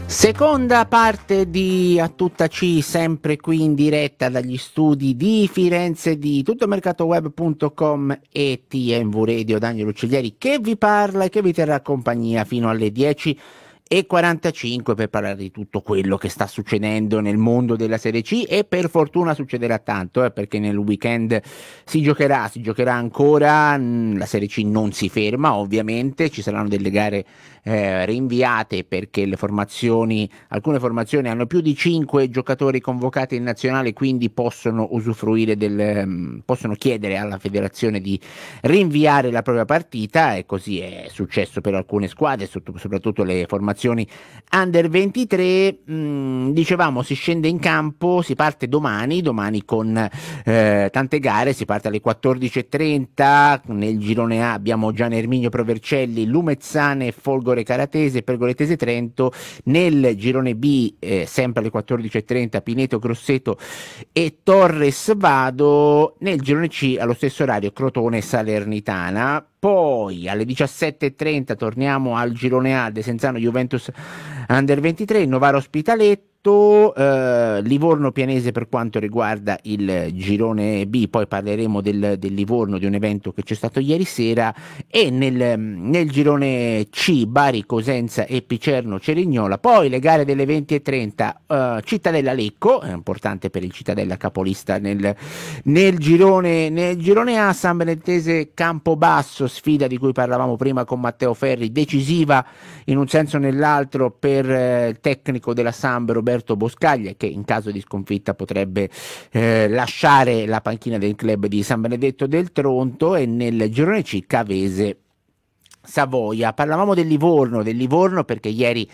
Seconda parte di A Tutta C, sempre qui in diretta dagli studi di Firenze di tuttomercatoweb.com e TMV Radio. Daniel Ucciglieri che vi parla e che vi terrà compagnia fino alle 10:45 per parlare di tutto quello che sta succedendo nel mondo della Serie C, e per fortuna succederà tanto, perché nel weekend si giocherà ancora. La Serie C non si ferma, ovviamente ci saranno delle gare rinviate perché alcune formazioni hanno più di 5 giocatori convocati in nazionale, quindi possono possono chiedere alla federazione di rinviare la propria partita, e così è successo per alcune squadre, soprattutto le formazioni under 23. Dicevamo, si scende in campo, si parte domani con tante gare. Si parte alle 14:30. Nel girone A abbiamo Gian Erminio Provercelli, Lumezzane, Folgore Caratese, Pergoletese Trento. Nel girone B sempre alle 14:30 Pineto Grosseto e Torres Vado. Nel girone C allo stesso orario Crotone Salernitana. Poi alle 17:30 torniamo al girone A, Desenzano Juventus Under 23, Novara Ospitaletto, Livorno Pianese per quanto riguarda il girone B. Poi parleremo del Livorno, di un evento che c'è stato ieri sera. E nel girone C Bari Cosenza e Picerno Cerignola. Poi le gare delle 20:30, Cittadella Lecco, è importante per il Cittadella capolista nel girone A. San Benedettese Campobasso, sfida di cui parlavamo prima con Matteo Ferri, decisiva in un senso o nell'altro per il tecnico della Samb Roberto Boscaglia, che in caso di sconfitta potrebbe lasciare la panchina del club di San Benedetto del Tronto. E nel girone C Cavese Savoia. Parlavamo del Livorno perché ieri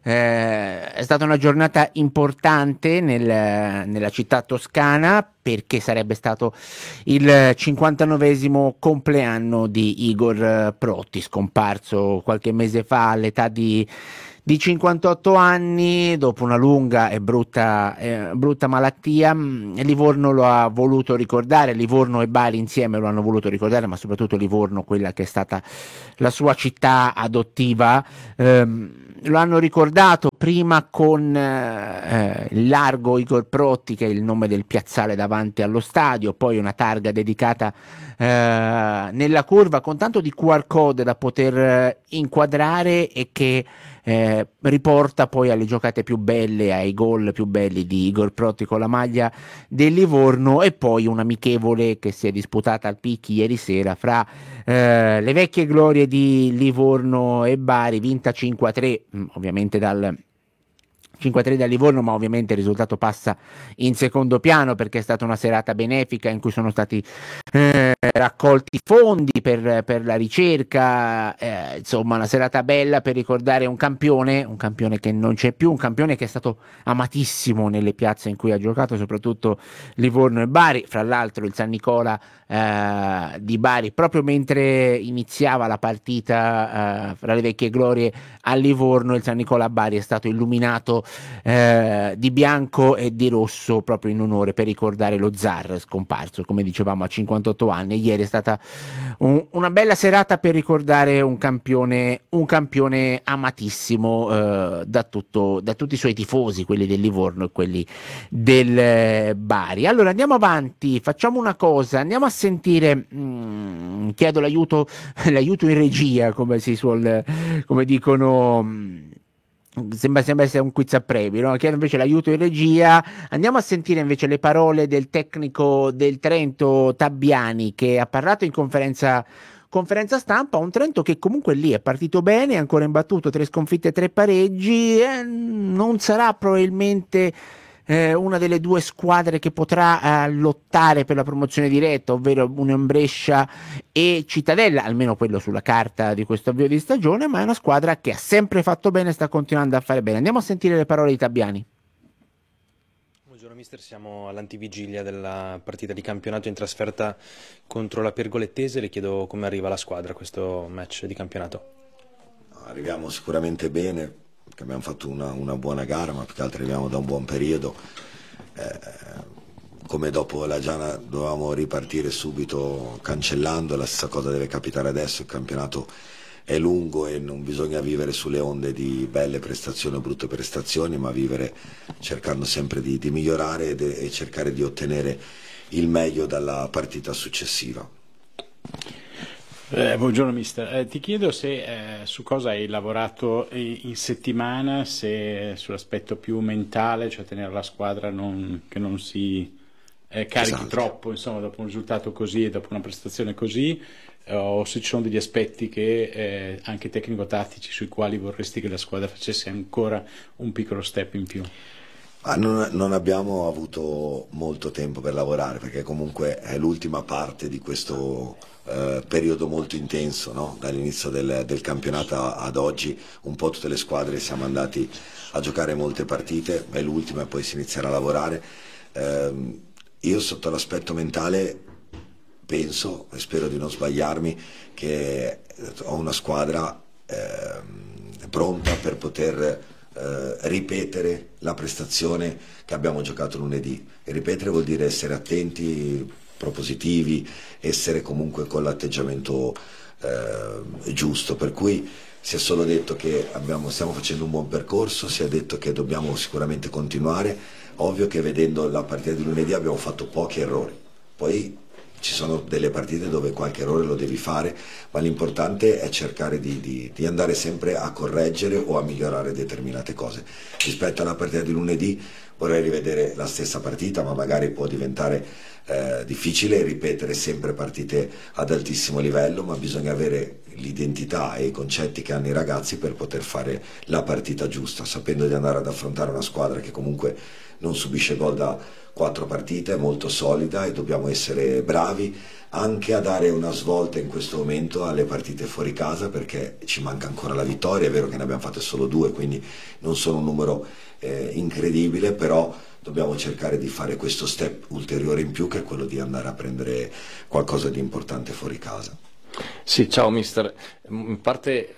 è stata una giornata importante nella città toscana, perché sarebbe stato il 59esimo compleanno di Igor Protti, scomparso qualche mese fa all'età di 58 anni, dopo una lunga e brutta malattia. Livorno lo ha voluto ricordare, Livorno e Bari insieme lo hanno voluto ricordare, ma soprattutto Livorno, quella che è stata la sua città adottiva. Lo hanno ricordato prima con il largo Igor Protti, che è il nome del piazzale davanti allo stadio, poi una targa dedicata nella curva con tanto di QR code da poter inquadrare, e che riporta poi alle giocate più belle, ai gol più belli di Igor Protti con la maglia del Livorno. E poi un amichevole che si è disputata al Picchi ieri sera fra le vecchie glorie di Livorno e Bari, vinta 5-3, ovviamente dal 5-3 da Livorno, ma ovviamente il risultato passa in secondo piano perché è stata una serata benefica in cui sono stati raccolti fondi per la ricerca, insomma una serata bella per ricordare un campione che non c'è più, un campione che è stato amatissimo nelle piazze in cui ha giocato, soprattutto Livorno e Bari. Fra l'altro il San Nicola di Bari, proprio mentre iniziava la partita fra le vecchie glorie a Livorno, il San Nicola Bari è stato illuminato di bianco e di rosso, proprio in onore, per ricordare lo zar scomparso, come dicevamo, a 58 anni. Ieri è stata una bella serata per ricordare un campione amatissimo da tutti i suoi tifosi, quelli del Livorno e quelli del Bari. Allora andiamo avanti, facciamo una cosa, andiamo a sentire, chiedo l'aiuto in regia, come dicono. Sembra essere un quiz a premi, no? Chiedo invece l'aiuto in regia. Andiamo a sentire invece le parole del tecnico del Trento Tabbiani, che ha parlato in conferenza stampa. Un Trento che comunque lì è partito bene, è ancora imbattuto, 3 sconfitte e 3 pareggi, non sarà probabilmente una delle 2 squadre che potrà lottare per la promozione diretta, ovvero Union Brescia e Cittadella, almeno quello sulla carta di questo avvio di stagione, ma è una squadra che ha sempre fatto bene e sta continuando a fare bene. Andiamo a sentire le parole di Tabbiani. Buongiorno mister, siamo all'antivigilia della partita di campionato in trasferta contro la Pergolettese. Le chiedo come arriva la squadra a questo match di campionato. Arriviamo sicuramente bene, perché abbiamo fatto una buona gara, ma più che altro arriviamo da un buon periodo. Come dopo la Giana dovevamo ripartire subito cancellando, la stessa cosa deve capitare adesso. Il campionato è lungo e non bisogna vivere sulle onde di belle prestazioni o brutte prestazioni, ma vivere cercando sempre di migliorare e cercare di ottenere il meglio dalla partita successiva. Buongiorno mister, ti chiedo se su cosa hai lavorato in settimana, se sull'aspetto più mentale, cioè tenere la squadra che non si carichi Esatto. troppo, insomma, dopo un risultato così e dopo una prestazione così, o se ci sono degli aspetti che anche tecnico-tattici sui quali vorresti che la squadra facesse ancora un piccolo step in più. Non abbiamo avuto molto tempo per lavorare perché comunque è l'ultima parte di questo periodo molto intenso, no? Dall'inizio del campionato ad oggi un po' tutte le squadre siamo andati a giocare molte partite, è l'ultima e poi si inizierà a lavorare. Io sotto l'aspetto mentale penso, e spero di non sbagliarmi, che ho una squadra pronta per poter ripetere la prestazione che abbiamo giocato lunedì. E ripetere vuol dire essere attenti, propositivi, essere comunque con l'atteggiamento giusto, per cui si è solo detto che stiamo facendo un buon percorso, si è detto che dobbiamo sicuramente continuare. Ovvio che vedendo la partita di lunedì abbiamo fatto pochi errori, poi ci sono delle partite dove qualche errore lo devi fare, ma l'importante è cercare di andare sempre a correggere o a migliorare determinate cose. Rispetto alla partita di lunedì vorrei rivedere la stessa partita, ma magari può diventare difficile ripetere sempre partite ad altissimo livello, ma bisogna avere l'identità e i concetti che hanno i ragazzi per poter fare la partita giusta, sapendo di andare ad affrontare una squadra che comunque non subisce gol da 4 partite, è molto solida e dobbiamo essere bravi anche a dare una svolta in questo momento alle partite fuori casa, perché ci manca ancora la vittoria. È vero che ne abbiamo fatte solo 2, quindi non sono un numero incredibile, però dobbiamo cercare di fare questo step ulteriore in più, che è quello di andare a prendere qualcosa di importante fuori casa. Sì, ciao mister. In parte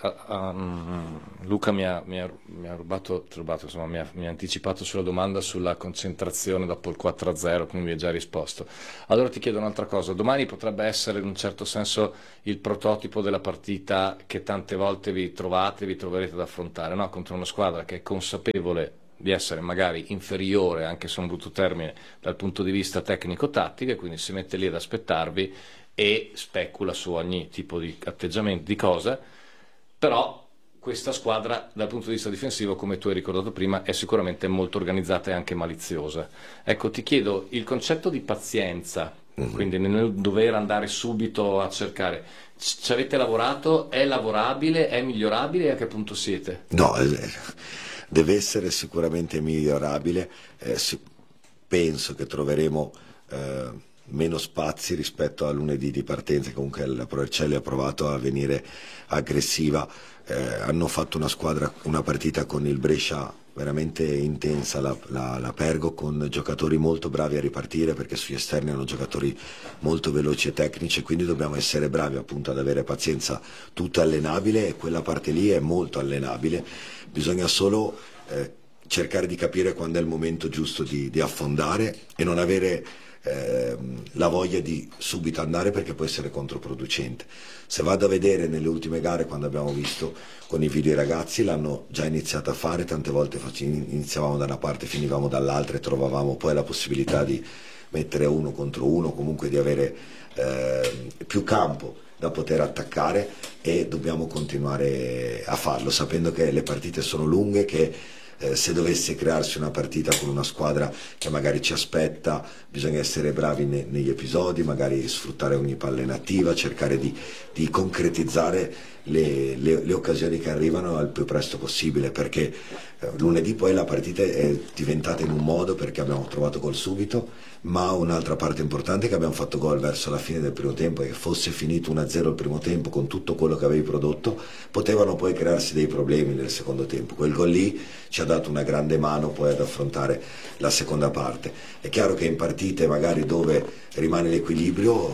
Luca mi ha insomma, mi ha anticipato sulla domanda sulla concentrazione dopo il 4-0, quindi mi ha già risposto. Allora ti chiedo un'altra cosa. Domani potrebbe essere in un certo senso il prototipo della partita che tante volte vi troverete ad affrontare, no? Contro una squadra che è consapevole di essere magari inferiore, anche se è un brutto termine, dal punto di vista tecnico-tattico, e quindi si mette lì ad aspettarvi e specula su ogni tipo di atteggiamento, di cosa, però questa squadra dal punto di vista difensivo, come tu hai ricordato prima, è sicuramente molto organizzata e anche maliziosa. Ecco, ti chiedo il concetto di pazienza, quindi nel dover andare subito a cercare, ci avete lavorato? È lavorabile? È migliorabile? E a che punto siete? No, deve essere sicuramente migliorabile, penso che troveremo meno spazi rispetto a lunedì di partenza. Comunque la Provercelli ha provato a venire aggressiva, hanno fatto una partita con il Brescia veramente intensa, la Pergo, con giocatori molto bravi a ripartire, perché sugli esterni hanno giocatori molto veloci e tecnici, quindi dobbiamo essere bravi appunto ad avere pazienza. Tutto è allenabile e quella parte lì è molto allenabile, bisogna solo cercare di capire quando è il momento giusto di affondare e non avere la voglia di subito andare, perché può essere controproducente. Se vado a vedere nelle ultime gare, quando abbiamo visto con i video, i ragazzi l'hanno già iniziato a fare, tante volte iniziavamo da una parte, finivamo dall'altra e trovavamo poi la possibilità di mettere 1 contro 1, comunque di avere più campo da poter attaccare, e dobbiamo continuare a farlo, sapendo che le partite sono lunghe, che se dovesse crearsi una partita con una squadra che magari ci aspetta, bisogna essere bravi negli episodi, magari sfruttare ogni palla inattiva, cercare di concretizzare le occasioni che arrivano al più presto possibile, perché lunedì poi la partita è diventata in un modo perché abbiamo trovato gol subito, ma un'altra parte importante è che abbiamo fatto gol verso la fine del primo tempo, e che fosse finito 1-0 il primo tempo con tutto quello che avevi prodotto, potevano poi crearsi dei problemi nel secondo tempo. Quel gol lì ci ha dato una grande mano poi ad affrontare la seconda parte. È chiaro che in partite magari dove rimane l'equilibrio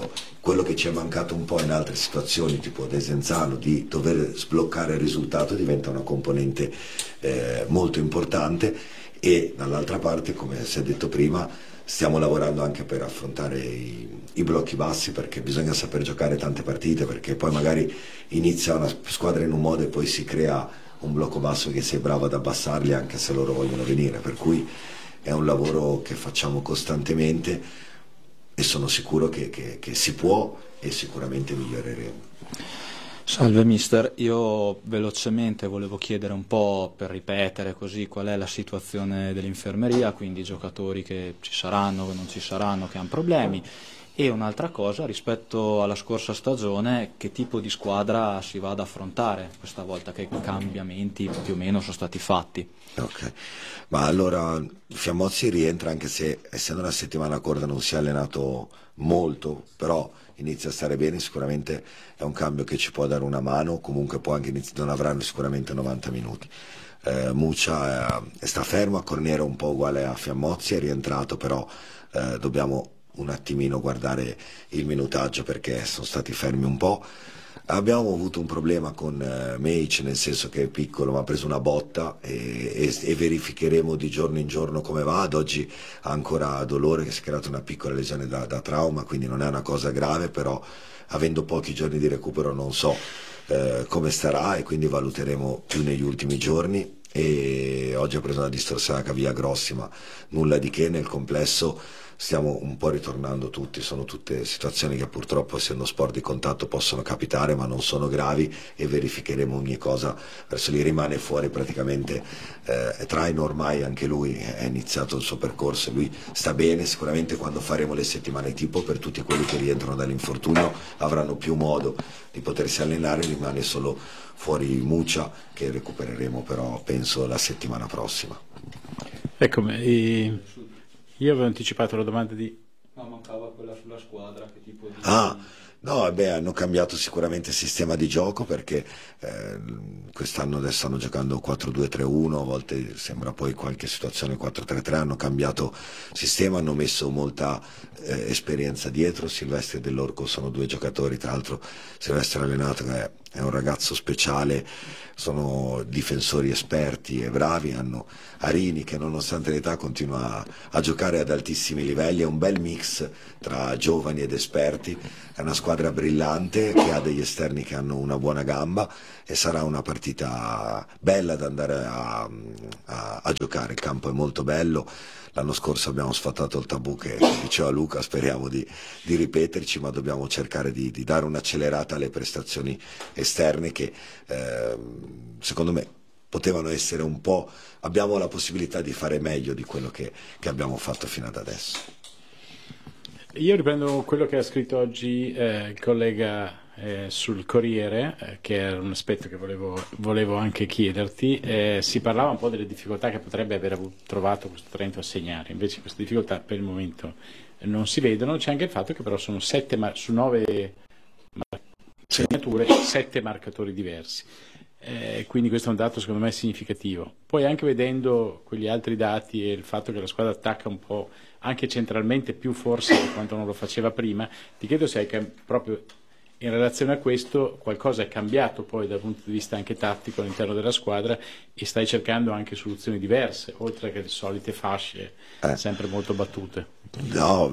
Quello che ci è mancato un po' in altre situazioni, tipo Desenzano, di dover sbloccare il risultato, diventa una componente molto importante. E dall'altra parte, come si è detto prima, stiamo lavorando anche per affrontare i blocchi bassi, perché bisogna saper giocare tante partite, perché poi magari inizia una squadra in un modo e poi si crea un blocco basso che sei bravo ad abbassarli anche se loro vogliono venire, per cui è un lavoro che facciamo costantemente e sono sicuro che si può e sicuramente miglioreremo. Salve mister, io velocemente volevo chiedere un po', per ripetere così, qual è la situazione dell'infermeria, quindi i giocatori che ci saranno, che non ci saranno, che hanno problemi, e un'altra cosa rispetto alla scorsa stagione, che tipo di squadra si va ad affrontare questa volta, che cambiamenti più o meno sono stati fatti. Ok, ma allora Fiammozzi rientra, anche se essendo una settimana corta non si è allenato molto, però inizia a stare bene, sicuramente è un cambio che ci può dare una mano, comunque poi anche non avranno sicuramente 90 minuti. Muccia sta fermo, a Corniera un po' uguale a Fiammozzi, è rientrato, però dobbiamo un attimino guardare il minutaggio perché sono stati fermi un po'. Abbiamo avuto un problema con Meic, nel senso che è piccolo ma ha preso una botta e verificheremo di giorno in giorno come va. Ad oggi ha ancora dolore, che si è creata una piccola lesione da trauma, quindi non è una cosa grave, però avendo pochi giorni di recupero non so come starà e quindi valuteremo più negli ultimi giorni. E oggi ha preso una distorsione alla caviglia grossi, ma nulla di che. Nel complesso stiamo un po' ritornando tutti, sono tutte situazioni che purtroppo, essendo sport di contatto, possono capitare ma non sono gravi, e verificheremo ogni cosa verso lì. Rimane fuori praticamente Traino, ormai anche lui è iniziato il suo percorso, lui sta bene. Sicuramente quando faremo le settimane tipo, per tutti quelli che rientrano dall'infortunio avranno più modo di potersi allenare. Rimane solo fuori Muccia, che recupereremo però penso la settimana prossima. Eccomi, io avevo anticipato la domanda di... No, mancava quella sulla squadra, che tipo di... No, hanno cambiato sicuramente il sistema di gioco, perché quest'anno adesso stanno giocando 4-2-3-1, a volte sembra poi qualche situazione 4-3-3, hanno cambiato sistema, hanno messo molta esperienza dietro. Silvestri e Dell'Orco sono due giocatori, tra l'altro Silvestri allenato, che è un ragazzo speciale, sono difensori esperti e bravi. Hanno Arini che nonostante l'età continua a giocare ad altissimi livelli, è un bel mix tra giovani ed esperti, è una squadra brillante che ha degli esterni che hanno una buona gamba e sarà una partita bella da andare a giocare. Il campo è molto bello, l'anno scorso abbiamo sfatato il tabù che diceva Luca, speriamo di ripeterci, ma dobbiamo cercare di dare un'accelerata alle prestazioni esterne che secondo me potevano essere un po', abbiamo la possibilità di fare meglio di quello che abbiamo fatto fino ad adesso. Io riprendo quello che ha scritto oggi il collega sul Corriere, che è un aspetto che volevo anche chiederti. Si parlava un po' delle difficoltà che potrebbe aver trovato questo Trento a segnare, invece queste difficoltà per il momento non si vedono. C'è anche il fatto che però sono 7 su 9 segnature, 7 marcatori diversi. Quindi questo è un dato secondo me significativo. Poi anche vedendo quegli altri dati e il fatto che la squadra attacca un po' anche centralmente più forse di quanto non lo faceva prima, ti chiedo se proprio in relazione a questo qualcosa è cambiato poi dal punto di vista anche tattico all'interno della squadra e stai cercando anche soluzioni diverse, oltre che le solite fasce sempre molto battute. No,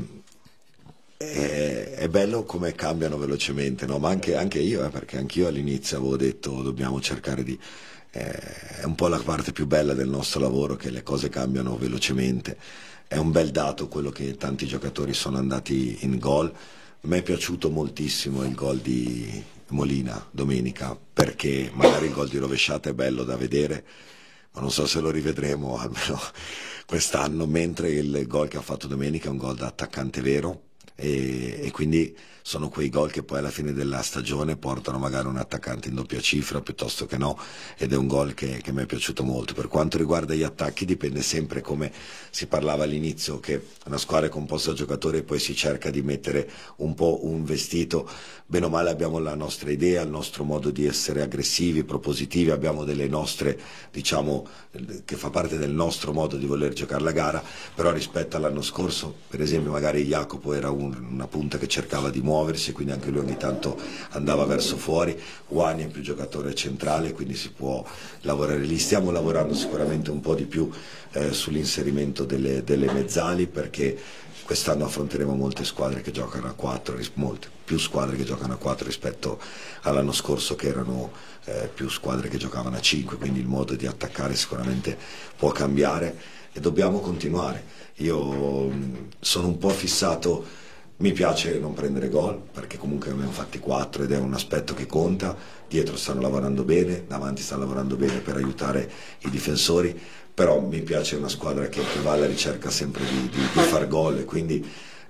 è bello come cambiano velocemente, no? Ma anche io, perché anch'io all'inizio avevo detto dobbiamo cercare di... è un po' la parte più bella del nostro lavoro, che le cose cambiano velocemente. È un bel dato quello che tanti giocatori sono andati in gol. Mi è piaciuto moltissimo il gol di Molina domenica, perché magari il gol di rovesciata è bello da vedere, ma non so se lo rivedremo almeno quest'anno, mentre il gol che ha fatto domenica è un gol da attaccante vero. E quindi sono quei gol che poi alla fine della stagione portano magari un attaccante in doppia cifra piuttosto che no, ed è un gol che mi è piaciuto molto. Per quanto riguarda gli attacchi dipende sempre, come si parlava all'inizio, che una squadra è composta da giocatori e poi si cerca di mettere un po' un vestito. Bene o male abbiamo la nostra idea, il nostro modo di essere aggressivi, propositivi, abbiamo delle nostre, diciamo, che fa parte del nostro modo di voler giocare la gara, però rispetto all'anno scorso, per esempio magari Jacopo era uno una punta che cercava di muoversi, quindi anche lui ogni tanto andava verso fuori. Wani è più giocatore centrale, quindi si può lavorare lì. Stiamo lavorando sicuramente un po' di più sull'inserimento delle mezzali, perché quest'anno affronteremo molte squadre che giocano a 4, molte più squadre che giocano a 4 rispetto all'anno scorso, che erano più squadre che giocavano a 5, quindi il modo di attaccare sicuramente può cambiare e dobbiamo continuare. Io sono un po' fissato, mi piace non prendere gol, perché comunque ne abbiamo fatti 4 ed è un aspetto che conta. Dietro stanno lavorando bene, davanti stanno lavorando bene per aiutare i difensori, però mi piace una squadra che va alla ricerca sempre di far gol, e quindi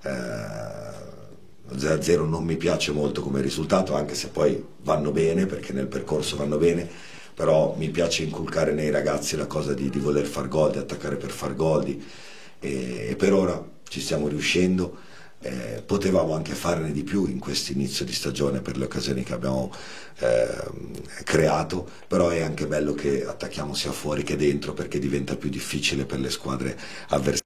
0-0 non mi piace molto come risultato, anche se poi vanno bene, perché nel percorso vanno bene, però mi piace inculcare nei ragazzi la cosa di voler far gol, di attaccare per far gol, e per ora ci stiamo riuscendo. Potevamo anche farne di più in questo inizio di stagione per le occasioni che abbiamo creato, però è anche bello che attacchiamo sia fuori che dentro, perché diventa più difficile per le squadre avversarie.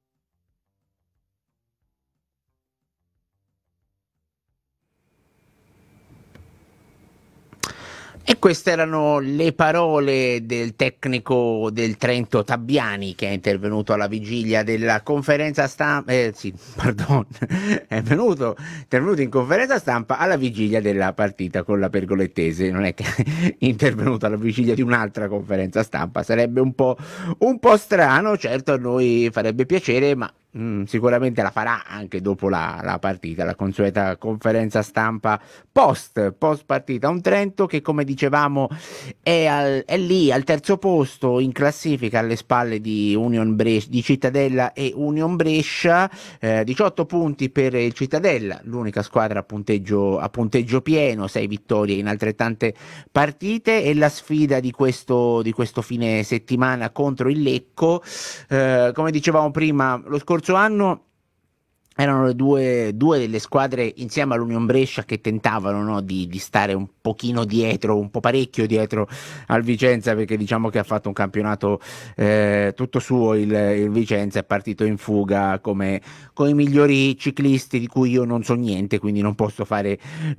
E queste erano le parole del tecnico del Trento Tabbiani, che è intervenuto alla vigilia della conferenza stampa, intervenuto in conferenza stampa alla vigilia della partita con la Pergolettese. Non è che è intervenuto alla vigilia di un'altra conferenza stampa, sarebbe un po' strano. Certo, a noi farebbe piacere, ma sicuramente la farà anche dopo la partita, la consueta conferenza stampa post partita. Un Trento che, come dicevamo, è lì al terzo posto in classifica, alle spalle di Union Brescia, di Cittadella e Union Brescia. 18 punti per il Cittadella, l'unica squadra a punteggio pieno, 6 vittorie in altrettante partite, e la sfida di questo fine settimana contro il Lecco. Come dicevamo prima, lo scorso anno erano le due delle squadre insieme all'Union Brescia che tentavano, no, di stare un pochino dietro, un po' parecchio dietro al Vicenza, perché diciamo che ha fatto un campionato tutto suo il Vicenza, è partito in fuga come i migliori ciclisti di cui io non so niente, quindi non posso fare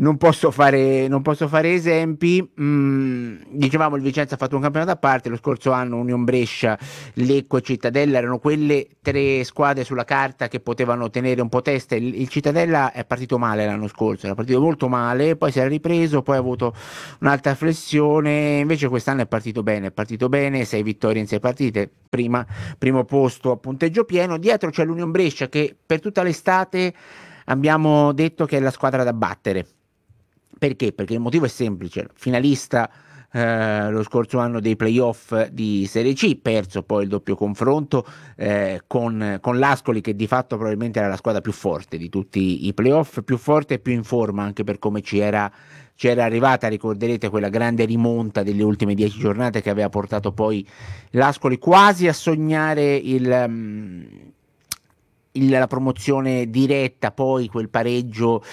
esempi. Dicevamo, il Vicenza ha fatto un campionato a parte. Lo scorso anno Union Brescia, Lecco e Cittadella erano quelle 3 squadre sulla carta che potevano tenere un po' testa. Il Cittadella è partito male l'anno scorso, era partito molto male, poi si era ripreso, poi ha avuto un'altra flessione. Invece quest'anno è partito bene, 6 vittorie in 6 partite, primo posto a punteggio pieno. Dietro c'è l'Union Brescia, che per tutta l'estate abbiamo detto che è la squadra da battere. Perché? Perché il motivo è semplice: finalista lo scorso anno dei playoff di Serie C, perso poi il doppio confronto con l'Ascoli, che di fatto probabilmente era la squadra più forte di tutti i playoff, più forte e più in forma, anche per come ci era arrivata. Ricorderete quella grande rimonta delle ultime 10 giornate che aveva portato poi l'Ascoli quasi a sognare la promozione diretta. Poi quel pareggio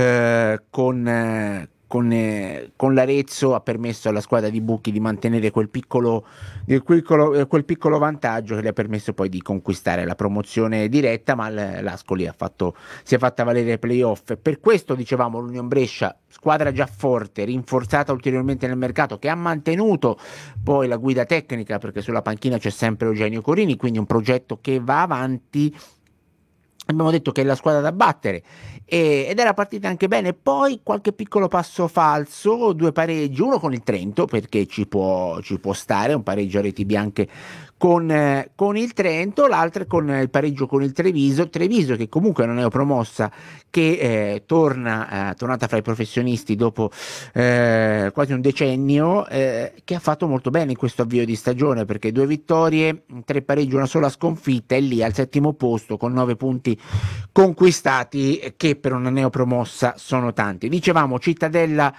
con l'Arezzo ha permesso alla squadra di Bucchi di mantenere quel piccolo vantaggio, che le ha permesso poi di conquistare la promozione diretta, ma l'Ascoli si è fatta valere ai playoff. Per questo dicevamo, l'Union Brescia, squadra già forte, rinforzata ulteriormente nel mercato, che ha mantenuto poi la guida tecnica, perché sulla panchina c'è sempre Eugenio Corini, quindi un progetto che va avanti. Abbiamo detto che è la squadra da battere, ed era partita anche bene. Poi qualche piccolo passo falso, 2 pareggi, uno con il Trento, perché ci può stare un pareggio a reti bianche con il Trento, l'altro con il pareggio con il Treviso che comunque non è promossa, che tornata fra i professionisti dopo quasi un decennio, che ha fatto molto bene in questo avvio di stagione, perché 2 vittorie, 3 pareggi, una sola sconfitta, e lì al 7° posto con 9 punti conquistati, che per una neopromossa sono tanti. Dicevamo Cittadella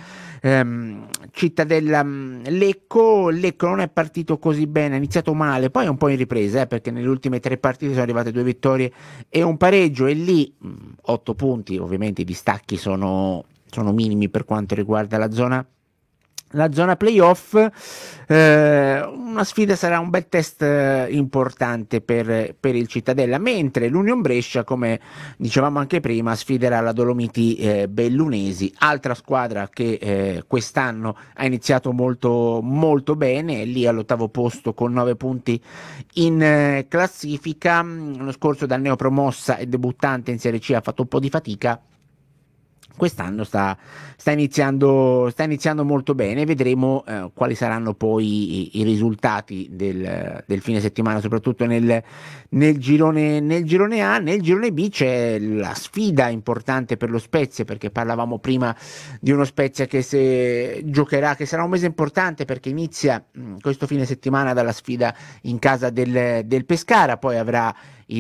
Lecco non è partito così bene, ha iniziato male, poi è un po' in ripresa, perché nelle ultime 3 partite sono arrivate 2 vittorie e un pareggio, e lì 8 punti. Ovviamente i distacchi sono minimi per quanto riguarda la zona la zona playoff. Una sfida, sarà un bel test importante per il Cittadella, mentre l'Union Brescia, come dicevamo anche prima, sfiderà la Dolomiti Bellunesi, altra squadra che quest'anno ha iniziato molto, molto bene, è lì all'8° posto con 9 punti in classifica. L'anno scorso dal neopromossa e debuttante in Serie C ha fatto un po' di fatica. Quest'anno sta iniziando molto bene. Vedremo quali saranno poi i risultati del fine settimana, soprattutto nel girone A. Nel girone B c'è la sfida importante per lo Spezia, perché parlavamo prima di uno Spezia che giocherà, che sarà un mese importante perché inizia questo fine settimana dalla sfida in casa del Pescara, poi avrà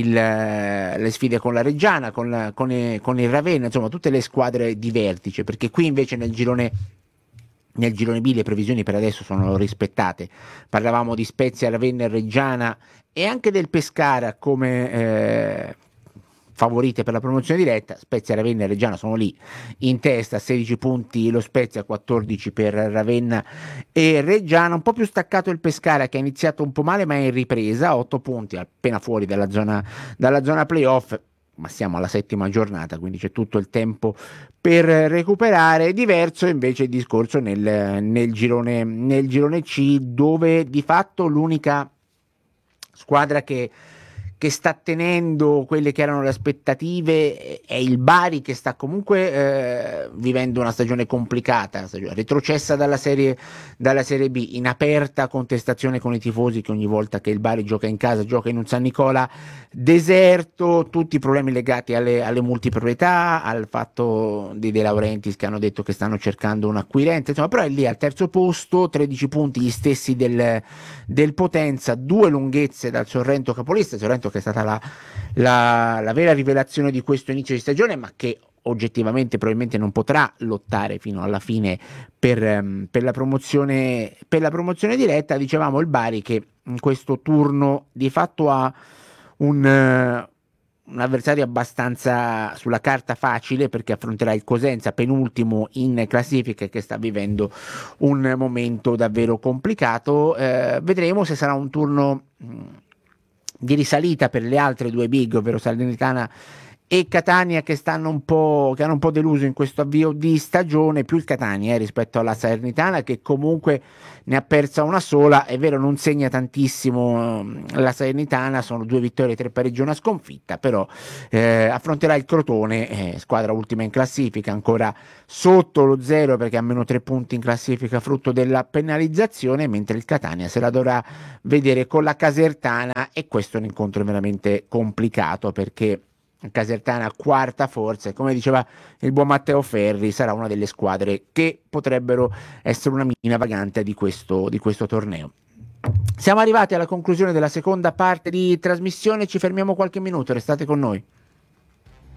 le sfide con la Reggiana, con il Ravenna, insomma tutte le squadre di vertice, perché qui invece nel girone B le previsioni per adesso sono rispettate. Parlavamo di Spezia, Ravenna e Reggiana e anche del Pescara come favorite per la promozione diretta. Spezia, Ravenna e Reggiana sono lì in testa, 16 punti lo Spezia, 14 per Ravenna e Reggiana. Un po' più staccato il Pescara, che ha iniziato un po' male ma è in ripresa, 8 punti, appena fuori dalla zona playoff, ma siamo alla 7ª giornata, quindi c'è tutto il tempo per recuperare. Diverso invece il discorso nel girone C, dove di fatto l'unica squadra che sta tenendo quelle che erano le aspettative è il Bari, che sta comunque vivendo una stagione complicata, retrocessa dalla serie B, in aperta contestazione con i tifosi, che ogni volta che il Bari gioca in casa gioca in un San Nicola deserto, tutti i problemi legati alle multiproprietà, al fatto di De Laurentiis che hanno detto che stanno cercando un acquirente, insomma, però è lì al 3° posto, 13 punti gli stessi del Potenza, 2 lunghezze dal Sorrento capolista, Sorrento che è stata la vera rivelazione di questo inizio di stagione, ma che oggettivamente probabilmente non potrà lottare fino alla fine per la promozione diretta. Dicevamo il Bari che in questo turno di fatto ha un avversario abbastanza sulla carta facile, perché affronterà il Cosenza, penultimo in classifica, che sta vivendo un momento davvero complicato. Vedremo se sarà un turno di risalita per le altre due big, ovvero Salernitana e Catania, che hanno un po' deluso in questo avvio di stagione, più il Catania rispetto alla Salernitana, che comunque ne ha persa una sola. È vero, non segna tantissimo la Salernitana, sono 2 vittorie, 3 pareggi e una sconfitta, però affronterà il Crotone, squadra ultima in classifica, ancora sotto lo 0 perché ha meno 3 punti in classifica frutto della penalizzazione, mentre il Catania se la dovrà vedere con la Casertana, e questo è un incontro veramente complicato, perché Casertana, quarta forza, e come diceva il buon Matteo Ferri, sarà una delle squadre che potrebbero essere una mina vagante di questo torneo. Siamo arrivati alla conclusione della seconda parte di trasmissione, ci fermiamo qualche minuto, restate con noi.